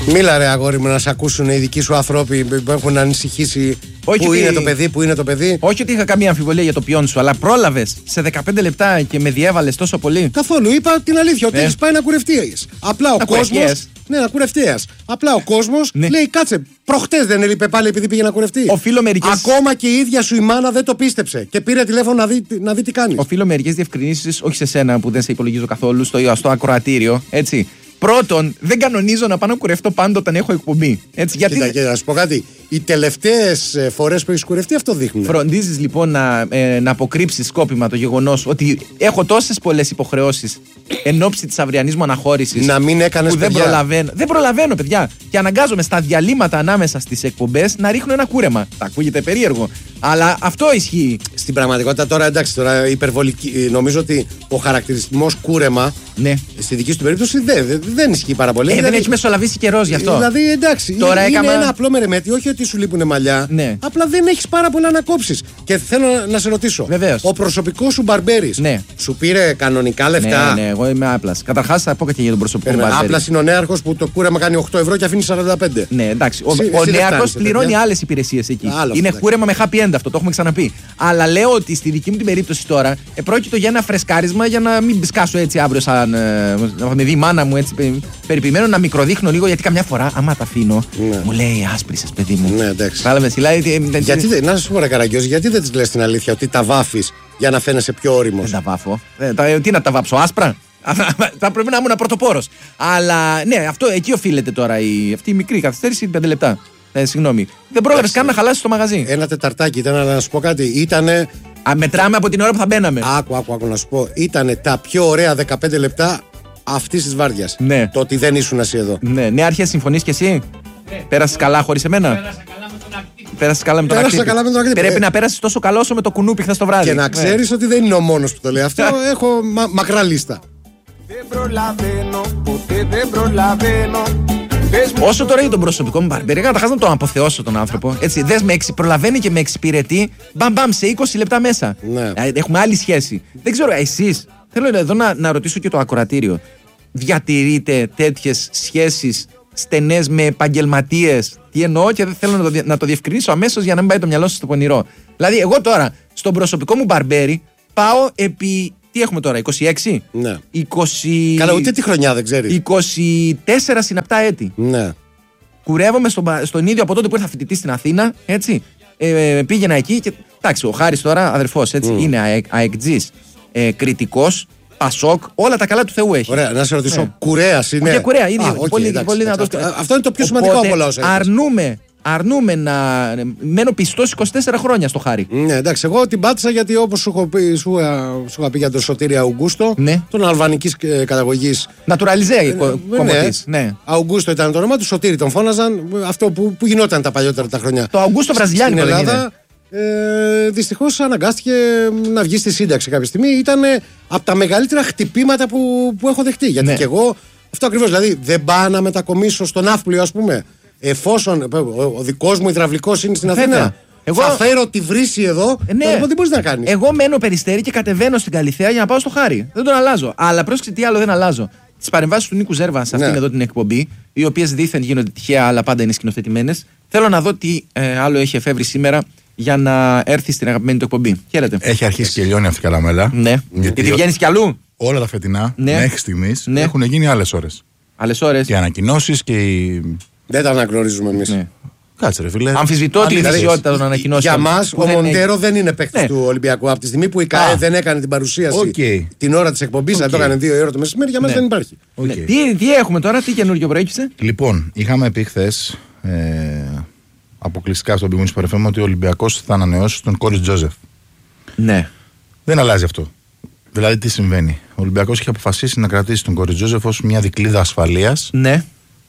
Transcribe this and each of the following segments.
Μίλα ρε αγόρι μου, να σε ακούσουν οι δικοί σου άνθρωποι που έχουν ανησυχήσει. Πού είναι το παιδί, πού είναι το παιδί. Όχι ότι είχα καμία αμφιβολία για το ποιόν σου, αλλά πρόλαβες σε 15 λεπτά και με διέβαλες τόσο πολύ. Καθόλου, είπα την αλήθεια ότι έχεις πάει να κουρευτείς. Απλά ο κόσμος. Ναι, να κουρευτείς. Απλά ο κόσμος λέει κάτσε. Προχτές δεν έλειπε πάλι επειδή πήγε να κουρευτεί. Ακόμα και η ίδια σου η μάνα δεν το πίστεψε και πήρε τηλέφωνο να δει τι κάνει. Οφείλω μερικές διευκρινήσεις, όχι σε σένα που δεν σε υπολογίζω καθόλου, στο ακροατήριο. Έτσι. Πρώτον, δεν κανονίζω να πάω να κουρευτώ πάντα όταν έχω εκπομπή. Έτσι, γιατί... Κοίτα, να σου πω κάτι. Οι τελευταίες φορές που έχεις κουρευτεί αυτό δείχνουν. Φροντίζεις λοιπόν να αποκρύψεις σκόπιμα το γεγονός ότι έχω τόσες πολλές υποχρεώσεις εν ώψη της αυριανής μου αναχώρησης. Να μην έκανες παιδιά. Δεν προλαβαίνω, παιδιά. Και αναγκάζομαι στα διαλύματα ανάμεσα στις εκπομπές να ρίχνω ένα κούρεμα. Τα ακούγεται περίεργο. Αλλά αυτό ισχύει. Στην πραγματικότητα τώρα εντάξει, τώρα υπερβολική. Νομίζω ότι ο χαρακτηριστικός κούρεμα. Ναι. Στη δική σου περίπτωση δεν ισχύει πάρα πολύ. Δεν έχει μεσολαβήσει καιρός γι' αυτό. Δηλαδή εντάξει. Τώρα είναι ένα απλό μερεμέτη, όχι ότι σου λείπουν μαλλιά. Ναι. Απλά δεν έχεις πάρα πολλά να κόψεις. Και θέλω να σε ρωτήσω. Βεβαίως. Ο προσωπικός σου μπαρμπέρης σου πήρε κανονικά λεφτά. Ναι, εγώ είμαι άπλας. Καταρχάς θα πω και για τον προσωπικό μπαρμπέρη. Άπλας είναι ο νέαρχος που το κούρεμα κάνει 8 ευρώ και αφήνει 45. Ναι, εντάξει. Ο νέαρχος πληρώνει άλλες υπηρεσίες εκεί. Είναι κούρεμα με happy end αυτό, το έχουμε ξαναπεί. Αλλά λέω ότι στη δική μου την περίπτωση τώρα πρόκειται για ένα φρεσκάρισμα για να μην μπισκάσω έτσι αύριο σαν. Να με δει η μάνα μου έτσι περιποιημένο να μικροδείχνω λίγο γιατί καμιά φορά άμα τα αφήνω μου λέει άσπρισες παιδί μου. Ναι, εντάξει. Γιατί, να σου πω ρε Καραγκιόζη, γιατί δεν της λες την αλήθεια ότι τα βάφεις για να φαίνεσαι πιο όριμος? Δεν τα βάφω. Τι να τα βάψω, άσπρα? Θα πρέπει να ήμουν πρωτοπόρος. Αλλά ναι, αυτό εκεί οφείλεται τώρα αυτή η μικρή καθυστέρηση 5 λεπτά. Συγγνώμη. Δεν πρόλαβες καν να χαλάσεις το μαγαζί. Ένα τεταρτάκι ήταν, να σου πω κάτι. Ήτανε. Μετράμε από την ώρα που θα μπαίναμε. Άκου να σου πω. Ήτανε τα πιο ωραία 15 λεπτά αυτής της βάρδιας. Ναι. Το ότι δεν ήσουν εσύ εδώ. Ναι, Άρχιε, συμφωνείς κι εσύ? Ναι. Πέρασες καλά χωρίς εμένα? Πέρασες καλά με τον ακτύπη. Πρέπει να πέρασεις τόσο καλό όσο με το κουνούπι χθες το βράδυ. Και να ξέρεις ότι δεν είναι ο μόνος που το λέει αυτό. Έχω μακρά λίστα. Δεν προλαβαίνω, ποτέ δεν προλαβαίνω. Όσο τώρα για τον προσωπικό μου μπαρμπέρι, καταρχάς να τον αποθεώσω τον άνθρωπο. Έτσι, προλαβαίνει και με εξυπηρετεί μπαμ σε 20 λεπτά μέσα. Ναι. Έχουμε άλλη σχέση. Δεν ξέρω, εσείς, θέλω εδώ να ρωτήσω και το ακροατήριο. Διατηρείτε τέτοιες σχέσεις στενές με επαγγελματίες? Τι εννοώ και δεν θέλω να το διευκρινίσω αμέσως για να μην πάει το μυαλό σας στο πονηρό. Δηλαδή, εγώ τώρα στον προσωπικό μου μπαρμπέρι πάω επί. Τι έχουμε τώρα, 26? Ναι. 20... Καλά, ούτε τη χρονιά δεν ξέρεις. 24 συναπτά έτη. Ναι. Κουρεύομαι στον ίδιο από τότε που ήρθα φοιτητή στην Αθήνα. Έτσι. Πήγαινα εκεί και. Εντάξει, ο Χάρης τώρα, αδερφός, έτσι, είναι αεκτζής, κριτικός, Πασόκ, όλα τα καλά του Θεού έχει. Ωραία, να σε ρωτήσω, κουρέας είναι? Και κουρέα, ίδιο. Πολύ δυνατός. Αυτό είναι το πιο σημαντικό από όλα όσα αρνούμε να μένω πιστός 24 χρόνια στο Χάρη. Ναι, εντάξει, εγώ την πάτησα γιατί όπως σου είχα πει για τον Σωτήρη Αουγκούστο, τον αλβανικής καταγωγής. Νατουραλιζέ κομμωτής. Ναι. Αουγκούστο ήταν το όνομα του, Σωτήρη τον φώναζαν, αυτό που γινόταν τα παλιότερα τα χρόνια. Το Αουγκούστο Βραζιλιάνικο στην Ελλάδα. Δυστυχώς αναγκάστηκε να βγει στη σύνταξη κάποια στιγμή. Ήταν από τα μεγαλύτερα χτυπήματα που έχω δεχτεί. Γιατί και εγώ αυτό ακριβώς. Δηλαδή δεν πάω να μετακομίσω στο ναύπλιο, ας πούμε. Εφόσον ο δικός μου υδραυλικός είναι στην Αθήνα, θα φέρω τη βρύση εδώ. Τι μπορείς να κάνεις? Εγώ μένω Περιστέρι και κατεβαίνω στην Καλιθέα για να πάω στο Χάρη. Δεν τον αλλάζω. Αλλά πρόσεξε τι άλλο δεν αλλάζω. Τις παρεμβάσεις του Νίκου Ζέρβα σε αυτήν εδώ την εκπομπή, οι οποίες δήθεν γίνονται τυχαία, αλλά πάντα είναι σκηνοθετημένες. Θέλω να δω τι άλλο έχει εφεύρει σήμερα για να έρθει στην αγαπημένη του εκπομπή. Χαίρετε. Έχει αρχίσει και λιώνει αυτή η καλαμέλα. Ναι. Γιατί βγαίνει κι αλλού. Όλα τα φετινά μέχρι στιγμής έχουν γίνει άλλες ώρες. Άλλες ώρες. Και ανακοινώσεις και οι. Δεν τα αναγνωρίζουμε εμείς. Ναι. Κάτσε ρε φίλε. Αμφισβητώ τη δυσιότητα των ανακοινώσεων. Για μας ο Μοντέρο δεν είναι παίκτης του Ολυμπιακού. Από τη στιγμή που η ΚΑΕ δεν έκανε την παρουσίαση την ώρα της εκπομπής, αλλά το έκανε 2 η ώρα το μεσημέρι, για μας δεν υπάρχει. Τι έχουμε τώρα, τι καινούργιο προέκυψε? Λοιπόν, είχαμε πει χθες αποκλειστικά στον Big Wings FM ότι ο Ολυμπιακός θα ανανεώσει τον Κόρις Τζόζεφ. Ναι. Δεν αλλάζει αυτό. Δηλαδή τι συμβαίνει? Ο Ολυμπιακός είχε αποφασίσει να κρατήσει τον Κόρις Τζόζεφ ως μια δικλείδα ασφαλείας. Ναι.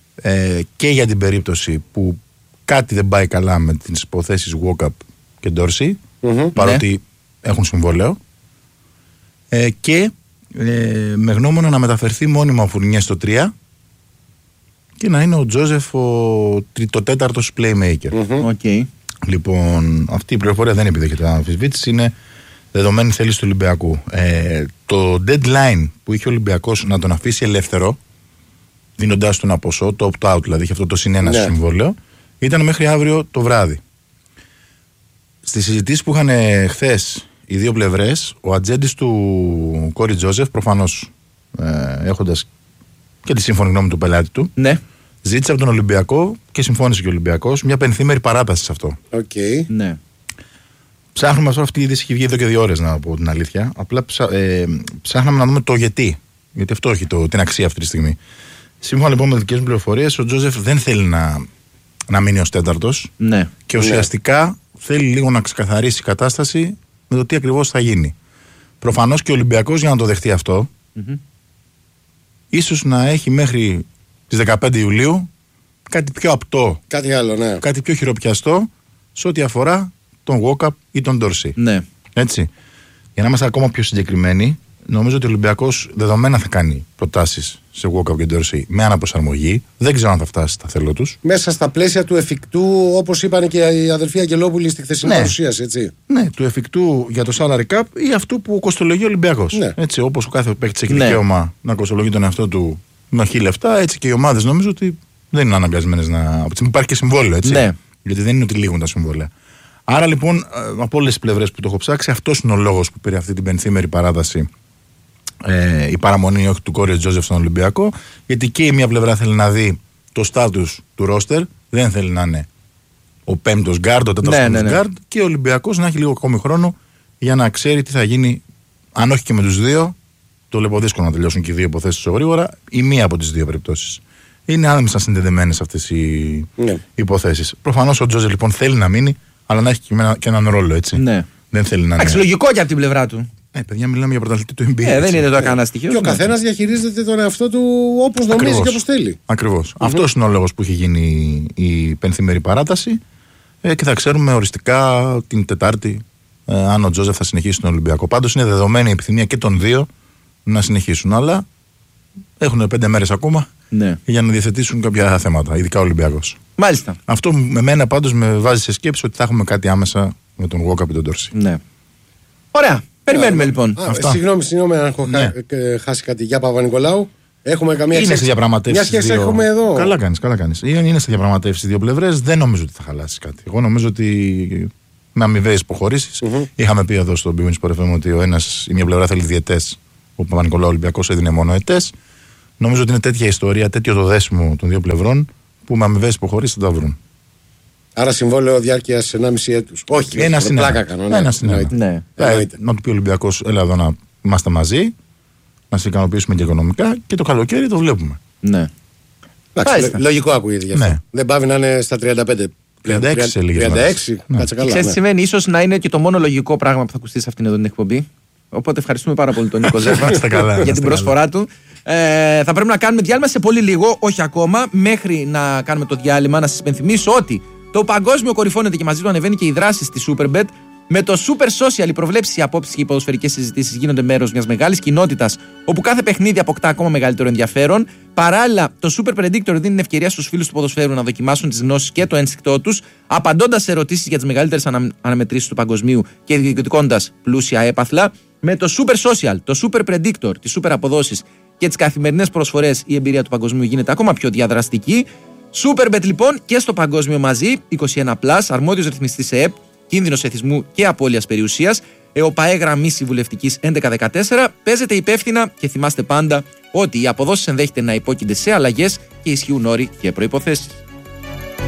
Και για την περίπτωση που κάτι δεν πάει καλά με τις υποθέσεις Walkup και Ντόρσι, παρότι έχουν συμβόλαιο, και με γνώμονα να μεταφερθεί μόνιμα ο Φουρνιές στο 3 και να είναι ο Τζόζεφ το τέταρτος playmaker. Λοιπόν, αυτή η πληροφορία δεν επιδέχεται αμφισβήτηση, είναι δεδομένη θέληση του Ολυμπιακού. Το deadline που είχε ο Ολυμπιακός να τον αφήσει ελεύθερο δίνοντάς του ένα ποσό, το opt-out δηλαδή, είχε αυτό το συνένα στο συμβόλαιο, ήταν μέχρι αύριο το βράδυ. Στις συζητήσεις που είχαν χθες οι δύο πλευρές, ο ατζέντης του Κόρι Τζόζεφ, προφανώς έχοντας και τη σύμφωνη γνώμη του πελάτη του, ζήτησε από τον Ολυμπιακό και συμφώνησε και ο Ολυμπιακός μια πενθήμερη παράταση σε αυτό. Okay. Ναι. Ψάχνουμε αυτό, αυτή η είδηση έχει βγει εδώ και 2 ώρες, να πω την αλήθεια. Απλά ψάχναμε να δούμε το γιατί. Γιατί αυτό έχει την αξία αυτή τη στιγμή. Σύμφωνα λοιπόν με δικές μου πληροφορίες, ο Τζόζεφ δεν θέλει να μείνει ως τέταρτος. Ναι. Και ουσιαστικά θέλει λίγο να ξεκαθαρίσει η κατάσταση με το τι ακριβώς θα γίνει. Προφανώς και ο Ολυμπιακός, για να το δεχτεί αυτό, ίσως να έχει μέχρι τις 15 Ιουλίου κάτι πιο απτό, κάτι άλλο, ναι. Κάτι πιο χειροπιαστό σε ό,τι αφορά τον Walkup ή τον Dorsey. Ναι. Έτσι. Για να είμαστε ακόμα πιο συγκεκριμένοι, νομίζω ότι ο Ολυμπιακός δεδομένα θα κάνει προτάσεις σε Walkup και Dorsey με αναπροσαρμογή. Δεν ξέρω αν θα φτάσει στα θέλω τους. Μέσα στα πλαίσια του εφικτού, όπως είπαν και οι αδελφοί Αγγελόπουλοι στη χθεσινή παρουσίαση, έτσι. Ναι, του εφικτού για το salary cap ή αυτού που κοστολογεί ο Ολυμπιακός. Ναι. Έτσι, όπως ο κάθε παίκτης έχει δικαίωμα να κοστολογεί τον εαυτό του με 1.000 λεφτά, έτσι και οι ομάδες νομίζω ότι δεν είναι αναγκασμένες να. Υπάρχει και συμβόλαιο, έτσι. Ναι. Γιατί δεν είναι ότι λήγουν τα συμβόλαια. Άρα λοιπόν, από όλες τις πλευρές που το έχω ψάξει, αυτός είναι ο λόγος που πήρε αυτή την πενθήμερη παράταση η παραμονή όχι του Κόρι Τζόζεφ στον Ολυμπιακό. Γιατί και η μία πλευρά θέλει να δει το στάτους του ρόστερ, δεν θέλει να είναι ο πέμπτος γκάρντ, ο τέταρτος γκάρντ, και ο Ολυμπιακός να έχει λίγο ακόμη χρόνο για να ξέρει τι θα γίνει, αν όχι και με τους δύο. Το βλέπω δύσκολο να τελειώσουν και οι δύο υποθέσεις τόσο γρήγορα, ή μία από τις δύο περιπτώσεις. Είναι άμεσα συνδεδεμένες αυτές οι υποθέσεις. Προφανώς ο Τζόζεφ λοιπόν θέλει να μείνει, αλλά να έχει και έναν ρόλο, έτσι. Ναι. Δεν θέλει να είναι. Αξιολογικό και από την πλευρά του. Παιδιά, μιλάμε για πρωταθλητή του NBA. Δεν είναι το κανένα στοιχείο. Και ο καθένας διαχειρίζεται τον εαυτό του όπως νομίζει και όπως θέλει. Ακριβώς. Αυτός είναι ο λόγος που έχει γίνει η πενθήμερη παράταση και θα ξέρουμε οριστικά την Τετάρτη αν ο Τζόζεφ θα συνεχίσει στον Ολυμπιακό. Πάντως είναι δεδομένη η επιθυμία και των δύο να συνεχίσουν. Αλλά έχουν 5 μέρες ακόμα για να διαθετήσουν κάποια θέματα, ειδικά ο Ολυμπιακός. Μάλιστα. Αυτό με μένα πάντως με βάζει σε σκέψη ότι θα έχουμε κάτι άμεσα με τον Walkup και τον Dorsey. Ναι. Ωραία. Περιμένουμε λοιπόν. Συγγνώμη αν έχω χάσει κάτι. Για Παπα-Νικολάου. Έχουμε καμία είναι σε διαπραγματεύσεις. Μια σχέση έχουμε εδώ. Καλά κάνεις. Είναι σε διαπραγματεύσεις οι δύο πλευρές. Δεν νομίζω ότι θα χαλάσει κάτι. Εγώ νομίζω ότι με αμοιβαίες υποχωρήσεις. Είχαμε πει εδώ στο Big Win Sport FM ότι η μια πλευρά θέλει διαιτές. Ο Παπα-Νικολάου Ολυμπιακός έδινε μόνο ετές. Νομίζω ότι είναι τέτοια ιστορία, τέτοιο το δέσιμο των δύο πλευρών που με αμοιβαίες υποχωρήσεις θα τα βρουν. Άρα συμβόλαιο διάρκειας 1,5 έτους. Όχι, πλάκα κάνω. Ναι. Να του πει ο Ολυμπιακός, έλα εδώ να είμαστε μαζί, να σε ικανοποιήσουμε και οικονομικά και το καλοκαίρι το βλέπουμε. Ναι. Λογικό ακούγεται γι' αυτό. Ναι. Δεν πάβει να είναι στα 35. 36 σε λίγες 36, κάτσε καλά. Ξέρεις τι σημαίνει, ίσως να είναι και το μόνο λογικό πράγμα που θα ακουστεί σε αυτήν εδώ την εκπομπή. Οπότε ευχαριστούμε πάρα πολύ τον Νίκο Ζέφα για την προσφορά του. Θα πρέπει να κάνουμε διάλειμμα σε πολύ λίγο, όχι ακόμα. Μέχρι να κάνουμε το διάλειμμα, να σας υπενθυμίσω ότι το παγκόσμιο κορυφώνεται και μαζί του ανεβαίνει και οι δράσεις στη Superbet. Με το Super Social, οι προβλέψεις, οι απόψεις και οι ποδοσφαιρικές συζητήσεις γίνονται μέρος μιας μεγάλης κοινότητας, όπου κάθε παιχνίδι αποκτά ακόμα μεγαλύτερο ενδιαφέρον. Παράλληλα, το Super Predictor δίνει την ευκαιρία στους φίλους του ποδοσφαίρου να δοκιμάσουν τις γνώσεις και το ένστικτό τους, απαντώντας σε ερωτήσεις για τις μεγαλύτερες αναμετρήσεις του παγκοσμίου και διεκδικώντας πλούσια έπαθλα. Με το Super Social, το Super Predictor, τις Super αποδόσεις και τις καθημερινές προσφορές, η εμπειρία του παγκοσμίου γίνεται ακόμα πιο διαδραστική. Superbet λοιπόν και στο παγκόσμιο μαζί, 21+, αρμόδιος ρυθμιστής σε ΕΠ, κίνδυνος εθισμού και απώλειας περιουσίας, ΕΟΠΑΕ γραμμή συμβουλευτικής 1114, παίζετε υπεύθυνα και θυμάστε πάντα ότι οι αποδόσεις ενδέχεται να υπόκεινται σε αλλαγές και ισχύουν όροι και προϋποθέσεις.